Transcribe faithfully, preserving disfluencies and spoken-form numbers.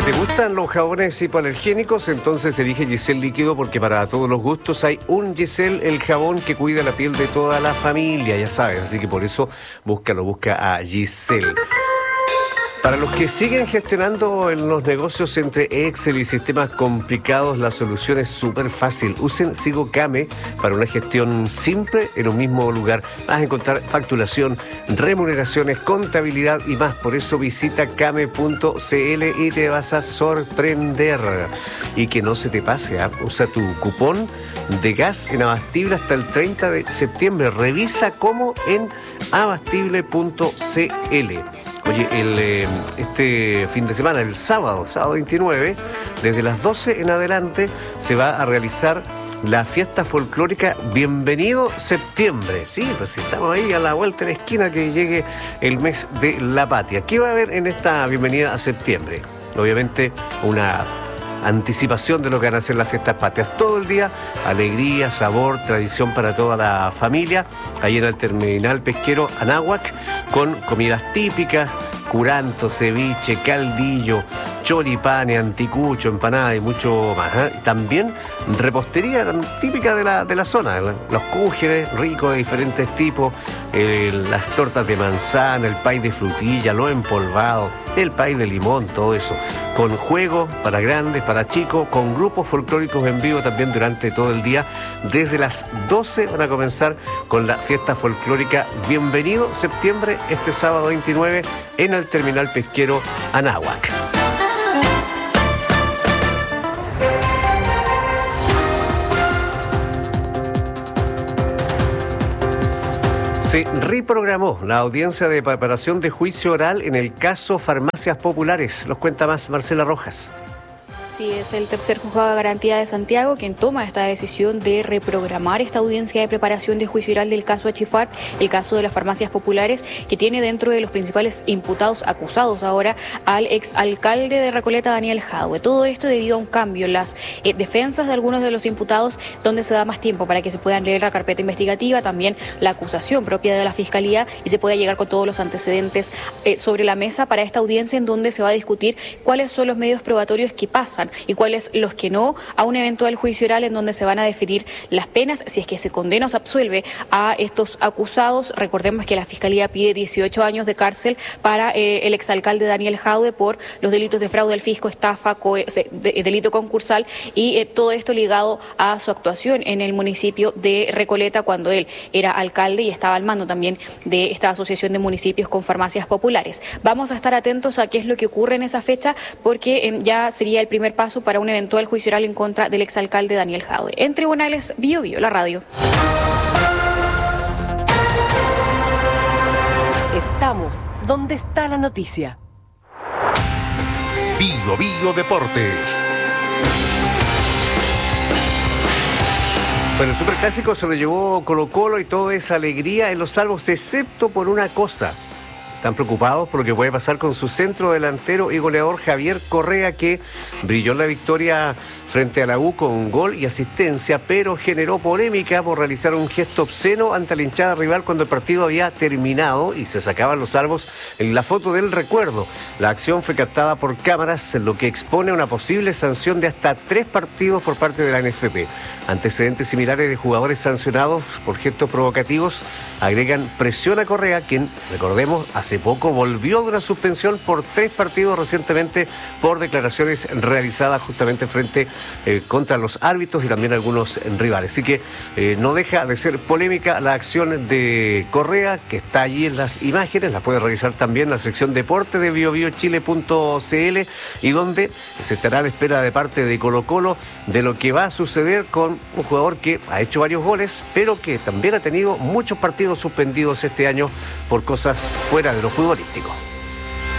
¿Te gustan los jabones hipoalergénicos? Entonces elige Giselle Líquido, porque para todos los gustos hay un Giselle, el jabón que cuida la piel de toda la familia, ya sabes. Así que por eso búscalo, busca a Giselle. Para los que siguen gestionando en los negocios entre Excel y sistemas complicados, la solución es súper fácil. Usen SigoCame para una gestión simple en un mismo lugar. Vas a encontrar facturación, remuneraciones, contabilidad y más. Por eso visita came punto cl y te vas a sorprender. Y que no se te pase, ¿eh? Usa tu cupón de gas en Abastible hasta el treinta de septiembre. Revisa cómo en abastible punto cl. Oye, el, eh, este fin de semana, el sábado, sábado veintinueve, desde las doce en adelante se va a realizar la fiesta folclórica Bienvenido Septiembre. Sí, pues estamos ahí a la vuelta de la esquina que llegue el mes de la patria. ¿Qué va a haber en esta Bienvenida a Septiembre? Obviamente una anticipación de lo que van a ser las fiestas patrias. Todo el día, alegría, sabor, tradición para toda la familia. Ahí en el terminal pesquero Anáhuac, con comidas típicas, curanto, ceviche, caldillo, choripane, anticucho, empanada y mucho más, ¿eh? También repostería típica de la, de la zona, los cúgeres ricos de diferentes tipos, eh, las tortas de manzana, el pay de frutilla, lo empolvado, el pay de limón, todo eso, con juegos para grandes, para chicos, con grupos folclóricos en vivo también durante todo el día. Desde las doce van a comenzar con la fiesta folclórica Bienvenido Septiembre, este sábado veintinueve en el terminal pesquero Anáhuac. Se reprogramó la audiencia de preparación de juicio oral en el caso Farmacias Populares. Los cuenta más Marcela Rojas. Sí, es el tercer juzgado de garantía de Santiago quien toma esta decisión de reprogramar esta audiencia de preparación de juicio oral del caso Achifar, el caso de las farmacias populares, que tiene dentro de los principales imputados acusados ahora al exalcalde de Recoleta, Daniel Jadwe. Todo esto debido a un cambio en las eh, defensas de algunos de los imputados, donde se da más tiempo para que se puedan leer la carpeta investigativa, también la acusación propia de la Fiscalía, y se pueda llegar con todos los antecedentes eh, sobre la mesa para esta audiencia, en donde se va a discutir cuáles son los medios probatorios que pasan y cuáles los que no a un eventual juicio oral, en donde se van a definir las penas si es que se condena o se absuelve a estos acusados. Recordemos que la Fiscalía pide dieciocho años de cárcel para eh, el exalcalde Daniel Jadwe por los delitos de fraude al fisco, estafa, cohe, o sea, de, delito concursal, y eh, todo esto ligado a su actuación en el municipio de Recoleta cuando él era alcalde y estaba al mando también de esta asociación de municipios con farmacias populares. Vamos a estar atentos a qué es lo que ocurre en esa fecha, porque eh, ya sería el primer paso para un eventual juicio oral en contra del exalcalde Daniel Jadwe. En tribunales, Bio Bio, la radio. Estamos donde está la noticia. Bio Bio Deportes. Bueno, el superclásico se lo llevó Colo-Colo y todo es alegría en los salvos, excepto por una cosa. Están preocupados por lo que puede pasar con su centro delantero y goleador Javier Correa, que brilló en la victoria frente a la U con gol y asistencia, pero generó polémica por realizar un gesto obsceno ante la hinchada rival cuando el partido había terminado y se sacaban los salvos en la foto del recuerdo. La acción fue captada por cámaras, lo que expone una posible sanción de hasta tres partidos por parte de la N F P. Antecedentes similares de jugadores sancionados por gestos provocativos agregan presión a Correa, quien, recordemos, hace poco volvió de una suspensión por tres partidos recientemente por declaraciones realizadas justamente frente Eh, contra los árbitros y también algunos eh, rivales. Así que eh, no deja de ser polémica la acción de Correa, que está allí en las imágenes, la puede revisar también en la sección deporte de bio bio chile punto cl, y donde se estará a la espera de parte de Colo-Colo de lo que va a suceder con un jugador que ha hecho varios goles, pero que también ha tenido muchos partidos suspendidos este año por cosas fuera de lo futbolístico.